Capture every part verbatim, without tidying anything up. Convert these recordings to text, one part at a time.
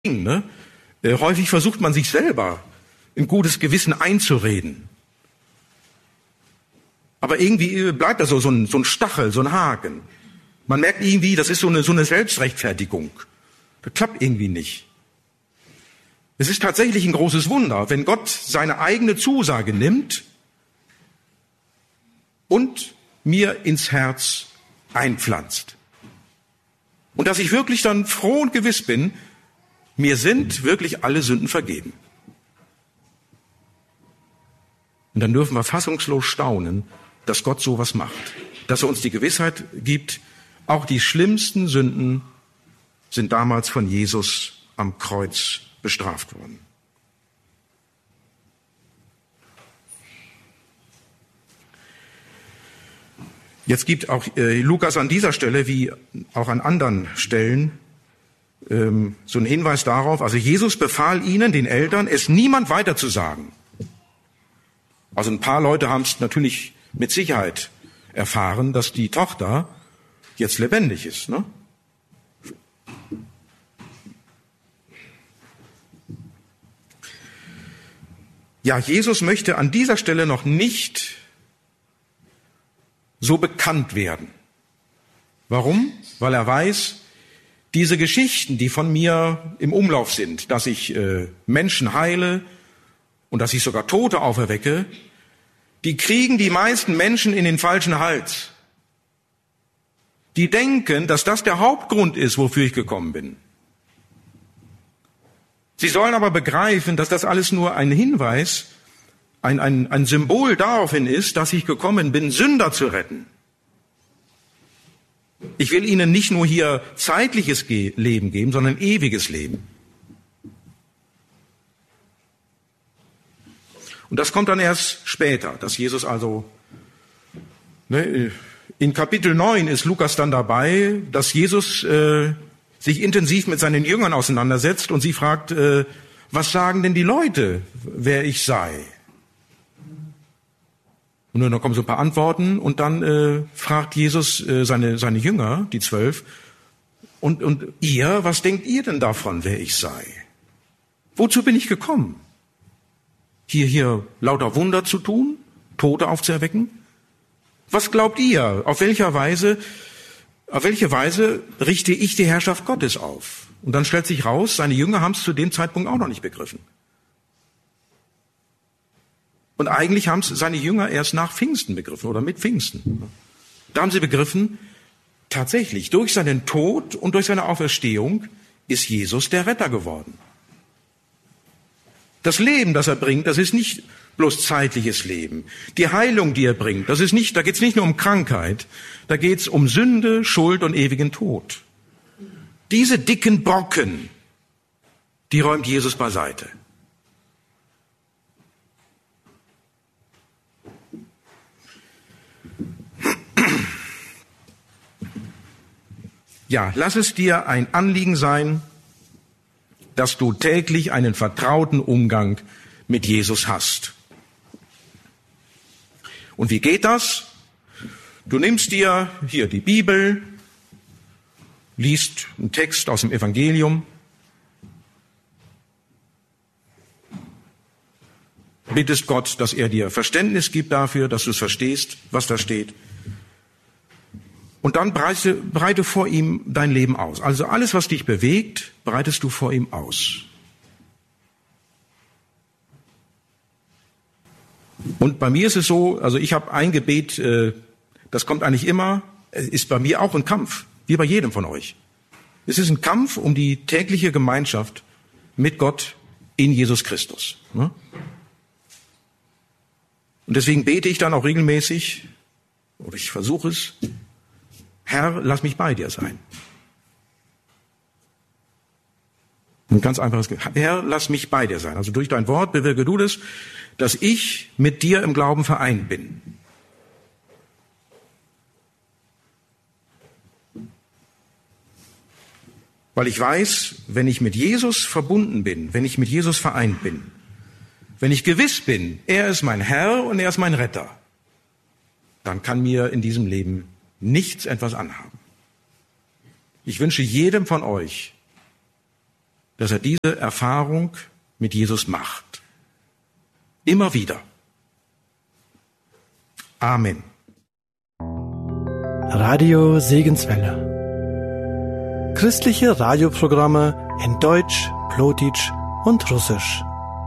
Ne? Äh, häufig versucht man sich selber ein gutes Gewissen einzureden. Aber irgendwie bleibt da so, so, ein, so ein Stachel, so ein Haken. Man merkt irgendwie, das ist so eine, so eine Selbstrechtfertigung. Das klappt irgendwie nicht. Es ist tatsächlich ein großes Wunder, wenn Gott seine eigene Zusage nimmt und mir ins Herz einpflanzt. Und dass ich wirklich dann froh und gewiss bin, mir sind wirklich alle Sünden vergeben. Und dann dürfen wir fassungslos staunen, dass Gott sowas macht. Dass er uns die Gewissheit gibt, auch die schlimmsten Sünden sind damals von Jesus am Kreuz bestraft worden. Jetzt gibt auch äh, Lukas an dieser Stelle, wie auch an anderen Stellen, ähm, so einen Hinweis darauf, also Jesus befahl ihnen, den Eltern, es niemand weiter zu sagen. Also ein paar Leute haben es natürlich mit Sicherheit erfahren, dass die Tochter jetzt lebendig ist, ne? Ja, Jesus möchte an dieser Stelle noch nicht so bekannt werden. Warum? Weil er weiß, diese Geschichten, die von mir im Umlauf sind, dass ich äh, Menschen heile und dass ich sogar Tote auferwecke, die kriegen die meisten Menschen in den falschen Hals. Die denken, dass das der Hauptgrund ist, wofür ich gekommen bin. Sie sollen aber begreifen, dass das alles nur ein Hinweis, ein, ein, ein Symbol daraufhin ist, dass ich gekommen bin, Sünder zu retten. Ich will ihnen nicht nur hier zeitliches Leben geben, sondern ewiges Leben. Und das kommt dann erst später, dass Jesus also, ne, in Kapitel neun ist Lukas dann dabei, dass Jesus äh, sich intensiv mit seinen Jüngern auseinandersetzt und sie fragt, äh, was sagen denn die Leute, wer ich sei? Und dann kommen so ein paar Antworten und dann äh, fragt Jesus äh, seine, seine Jünger, die zwölf, und, und ihr, was denkt ihr denn davon, wer ich sei? Wozu bin ich gekommen? Hier, hier lauter Wunder zu tun, Tote aufzuerwecken? Was glaubt ihr? Auf welcher Weise, auf welche Weise richte ich die Herrschaft Gottes auf? Und dann stellt sich raus, seine Jünger haben es zu dem Zeitpunkt auch noch nicht begriffen. Und eigentlich haben es seine Jünger erst nach Pfingsten begriffen oder mit Pfingsten. Da haben sie begriffen, tatsächlich, durch seinen Tod und durch seine Auferstehung ist Jesus der Retter geworden. Das Leben, das er bringt, das ist nicht bloß zeitliches Leben. Die Heilung, die er bringt, das ist nicht, da geht es nicht nur um Krankheit, da geht es um Sünde, Schuld und ewigen Tod. Diese dicken Brocken, die räumt Jesus beiseite. Ja, lass es dir ein Anliegen sein, dass du täglich einen vertrauten Umgang mit Jesus hast. Und wie geht das? Du nimmst dir hier die Bibel, liest einen Text aus dem Evangelium, bittest Gott, dass er dir Verständnis gibt dafür, dass du es verstehst, was da steht. Und dann breite, breite vor ihm dein Leben aus. Also alles, was dich bewegt, breitest du vor ihm aus. Und bei mir ist es so, also ich habe ein Gebet, äh, das kommt eigentlich immer, ist bei mir auch ein Kampf, wie bei jedem von euch. Es ist ein Kampf um die tägliche Gemeinschaft mit Gott in Jesus Christus. Ne? Und deswegen bete ich dann auch regelmäßig, oder ich versuche es, Herr, lass mich bei dir sein. Ein ganz einfaches, Herr, lass mich bei dir sein. Also durch dein Wort bewirke du das, dass ich mit dir im Glauben vereint bin. Weil ich weiß, wenn ich mit Jesus verbunden bin, wenn ich mit Jesus vereint bin, wenn ich gewiss bin, er ist mein Herr und er ist mein Retter, dann kann mir in diesem Leben nichts etwas anhaben. Ich wünsche jedem von euch, dass er diese Erfahrung mit Jesus macht. Immer wieder. Amen. Radio Segenswelle. Christliche Radioprogramme in Deutsch, Plotitsch und Russisch.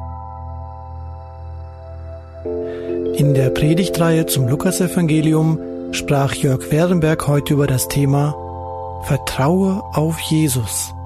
In der Predigtreihe zum Lukasevangelium sprach Jörg Werenberg heute über das Thema Vertraue auf Jesus.